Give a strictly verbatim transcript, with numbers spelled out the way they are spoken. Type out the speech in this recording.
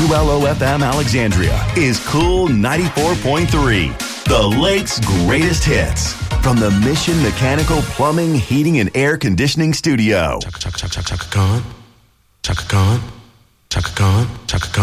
W L O F M Alexandria is Cool ninety-four point three, the Lake's greatest hits. From the Mission Mechanical Plumbing, Heating, and Air Conditioning Studio. Chaka, chaka, chaka, chaka, Khan. Chaka Khan. Chaka Khan. Chaka Khan.